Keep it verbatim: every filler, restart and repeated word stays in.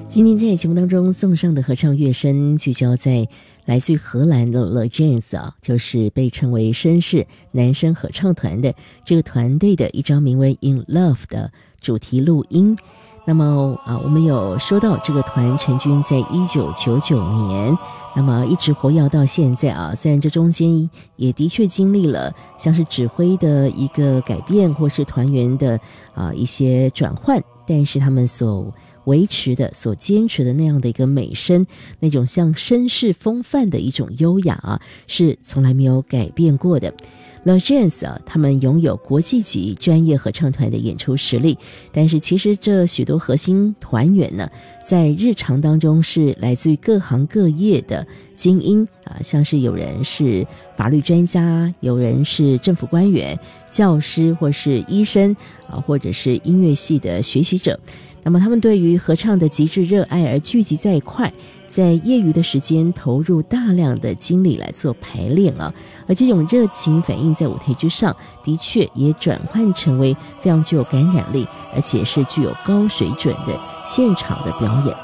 今天在节目当中送上的合唱乐声聚焦在来自于荷兰的 Le Gens 啊，就是被称为绅士男声合唱团的这个团队的一张名为 In Love 的主题录音。那么啊，我们有说到这个团成军在一九九九年，那么一直活跃到现在啊。虽然这中间也的确经历了像是指挥的一个改变，或是团员的啊一些转换，但是他们所维持的、所坚持的那样的一个美声，那种像绅士风范的一种优雅啊，是从来没有改变过的。Le Gens 啊，他们拥有国际级专业合唱团的演出实力，但是其实这许多核心团员呢，在日常当中是来自于各行各业的精英啊，像是有人是法律专家，有人是政府官员、教师或是医生啊，或者是音乐系的学习者。那么他们对于合唱的极致热爱而聚集在一块，在业余的时间投入大量的精力来做排练啊，而这种热情反映在舞台之上，的确也转换成为非常具有感染力，而且是具有高水准的现场的表演。